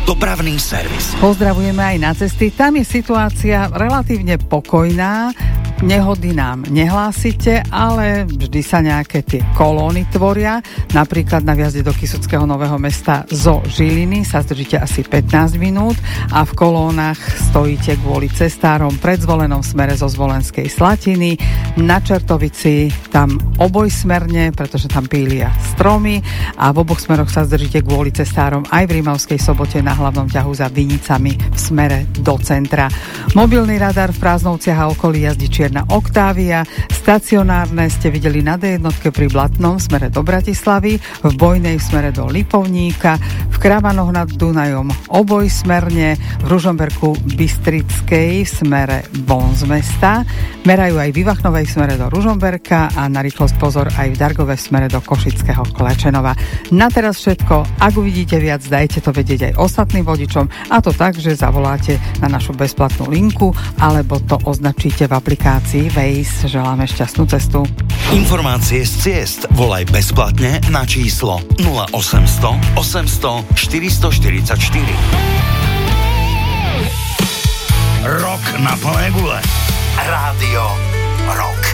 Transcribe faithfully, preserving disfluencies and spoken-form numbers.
Dopravný servis. Pozdravujeme aj na cesty. Tam je situácia relatívne pokojná. Nehody nám nehlásite, ale vždy sa nejaké tie kolóny tvoria. Napríklad na vjazde do Kysuckého Nového Mesta zo Žiliny sa zdržíte asi pätnásť minút a v kolónach stojíte kvôli cestárom pred Zvolenom smere zo Zvolenskej Slatiny. Na Čertovici tam obojsmerne, pretože tam pília stromy a v oboch smeroch sa zdržíte kvôli cestárom aj v Rímavskej Sobote na hlavnom ťahu za Vinicami v smere do centra. Mobilný radar v Prázdnovciach a okolí jazdí čierna Octavia, stacionárne ste videli na dé jedna pri Blatnom v smere do Bratislavy, v Bojnej v smere do Lipovníka, v Kravanoch nad Dunajom obojsmerne, v Ružomberku Bystrickej v smere von z mesta, merajú aj v Ivachnovej v smere do Ružomberka a na rýchlosť pozor aj v Dargove v smere do Košického Klečenova. Na teraz všetko, ak uvidíte viac, dajte to vedieť aj ostatným vodičom, a to tak, že zavoláte na našu bezplatnú linku alebo to označíte v aplikácii Waze. Želáme šťastnú cestu. Informácie z ciest volaj bezplatne na číslo nula osemsto osemsto štyristo štyridsaťštyri. Rok na plné gule. Rádio Rock.